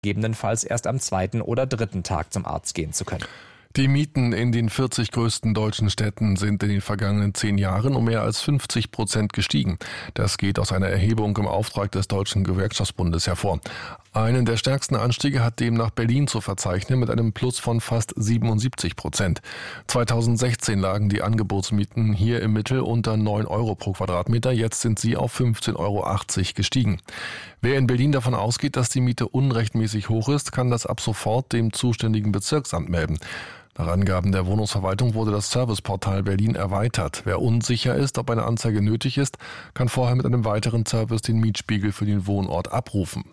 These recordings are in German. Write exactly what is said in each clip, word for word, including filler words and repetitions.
gegebenenfalls erst am zweiten oder dritten Tag zum Arzt gehen zu können. Die Mieten in den vierzig größten deutschen Städten sind in den vergangenen zehn Jahren um mehr als fünfzig Prozent gestiegen. Das geht aus einer Erhebung im Auftrag des Deutschen Gewerkschaftsbundes hervor. Einen der stärksten Anstiege hat demnach Berlin zu verzeichnen mit einem Plus von fast siebenundsiebzig Prozent. zweitausendsechzehn lagen die Angebotsmieten hier im Mittel unter neun Euro pro Quadratmeter. Jetzt sind sie auf fünfzehn Euro achtzig gestiegen. Wer in Berlin davon ausgeht, dass die Miete unrechtmäßig hoch ist, kann das ab sofort dem zuständigen Bezirksamt melden. Nach Angaben der Wohnungsverwaltung wurde das Serviceportal Berlin erweitert. Wer unsicher ist, ob eine Anzeige nötig ist, kann vorher mit einem weiteren Service den Mietspiegel für den Wohnort abrufen.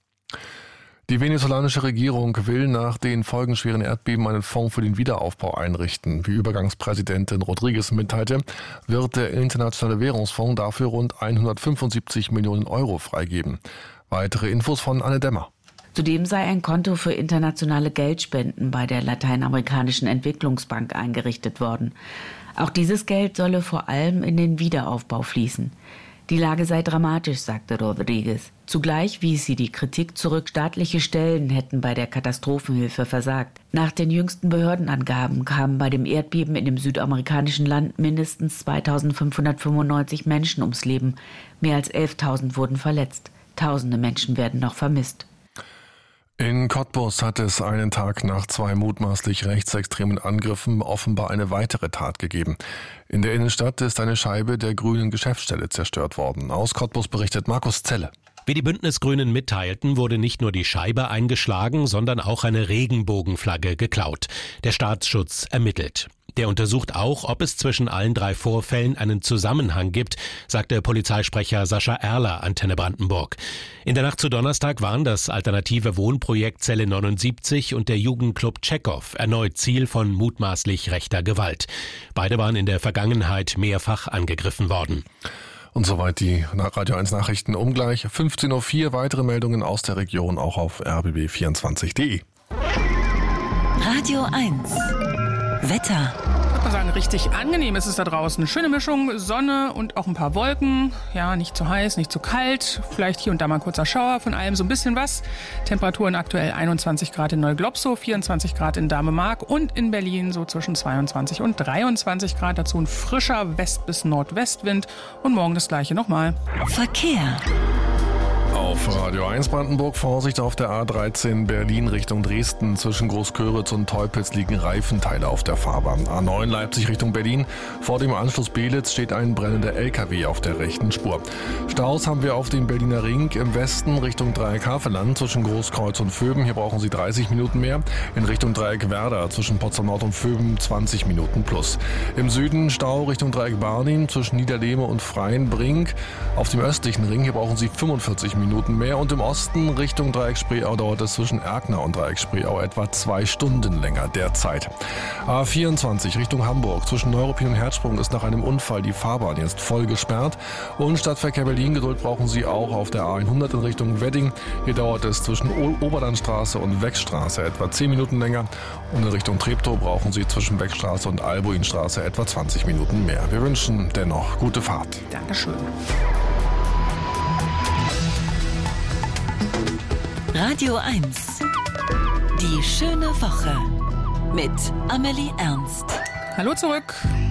Die venezolanische Regierung will nach den folgenschweren Erdbeben einen Fonds für den Wiederaufbau einrichten. Wie Übergangspräsidentin Rodriguez mitteilte, wird der Internationale Währungsfonds dafür rund hundertfünfundsiebzig Millionen Euro freigeben. Weitere Infos von Anne Dämmer. Zudem sei ein Konto für internationale Geldspenden bei der Lateinamerikanischen Entwicklungsbank eingerichtet worden. Auch dieses Geld solle vor allem in den Wiederaufbau fließen. Die Lage sei dramatisch, sagte Rodriguez. Zugleich wies sie die Kritik zurück, staatliche Stellen hätten bei der Katastrophenhilfe versagt. Nach den jüngsten Behördenangaben kamen bei dem Erdbeben in dem südamerikanischen Land mindestens zweitausendfünfhundertfünfundneunzig Menschen ums Leben. Mehr als elftausend wurden verletzt. Tausende Menschen werden noch vermisst. In Cottbus hat es einen Tag nach zwei mutmaßlich rechtsextremen Angriffen offenbar eine weitere Tat gegeben. In der Innenstadt ist eine Scheibe der grünen Geschäftsstelle zerstört worden. Aus Cottbus berichtet Markus Zelle. Wie die Bündnisgrünen mitteilten, wurde nicht nur die Scheibe eingeschlagen, sondern auch eine Regenbogenflagge geklaut. Der Staatsschutz ermittelt. Der untersucht auch, ob es zwischen allen drei Vorfällen einen Zusammenhang gibt, sagte Polizeisprecher Sascha Erler, Antenne Brandenburg. In der Nacht zu Donnerstag waren das alternative Wohnprojekt Zelle neunundsiebzig und der Jugendclub Tschechow erneut Ziel von mutmaßlich rechter Gewalt. Beide waren in der Vergangenheit mehrfach angegriffen worden. Und soweit die Radio eins Nachrichten um gleich fünfzehn Uhr vier. Weitere Meldungen aus der Region auch auf r b b vierundzwanzig punkt d e. Radio eins Wetter. Ich würde mal sagen, richtig angenehm ist es da draußen. Schöne Mischung, Sonne und auch ein paar Wolken. Ja, nicht zu heiß, nicht zu kalt. Vielleicht hier und da mal ein kurzer Schauer, von allem so ein bisschen was. Temperaturen aktuell einundzwanzig Grad in Neuglobsow, vierundzwanzig Grad in Damemark und in Berlin so zwischen zweiundzwanzig und dreiundzwanzig Grad. Dazu ein frischer West- bis Nordwestwind und morgen das gleiche nochmal. Verkehr. Auf Radio eins Brandenburg Vorsicht auf der A dreizehn Berlin Richtung Dresden. Zwischen Großköritz und Teupitz liegen Reifenteile auf der Fahrbahn. A neun Leipzig Richtung Berlin. Vor dem Anschluss Belitz steht ein brennender L K W auf der rechten Spur. Staus haben wir auf dem Berliner Ring im Westen Richtung Dreieck Havelland zwischen Großkreuz und Vöben. Hier brauchen Sie dreißig Minuten mehr. In Richtung Dreieck Werder zwischen Potsdam Nord und Vöben zwanzig Minuten plus. Im Süden Stau Richtung Dreieck Barnim zwischen Niederlehme und Freienbrink. Auf dem östlichen Ring hier brauchen Sie fünfundvierzig Minuten mehr und im Osten Richtung Dreieck Spreeau dauert es zwischen Erkner und Dreieck Spreeau etwa zwei Stunden länger derzeit. A vierundzwanzig Richtung Hamburg zwischen Neuruppin und Herzsprung ist nach einem Unfall die Fahrbahn jetzt voll gesperrt und Stadtverkehr Berlin Geduld brauchen Sie auch auf der A hundert in Richtung Wedding. Hier dauert es zwischen Oberlandstraße und Wechstraße etwa zehn Minuten länger und in Richtung Treptow brauchen Sie zwischen Wechstraße und Albuinstraße etwa zwanzig Minuten mehr. Wir wünschen dennoch gute Fahrt. Dankeschön. Radio eins. Die schöne Woche mit Amelie Ernst. Hallo zurück.